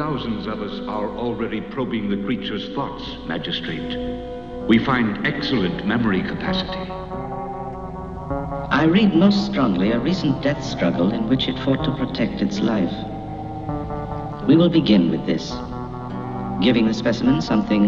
thousands of us are already probing the creature's thoughts, Magistrate. We find excellent memory capacity. I read most strongly a recent death struggle in which it fought to protect its life. We will begin with this, giving the specimen something